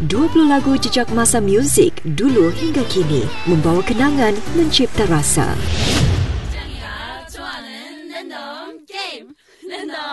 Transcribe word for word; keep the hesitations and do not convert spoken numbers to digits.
dua puluh lagu jejak masa muzik dulu hingga kini, membawa kenangan, mencipta rasa.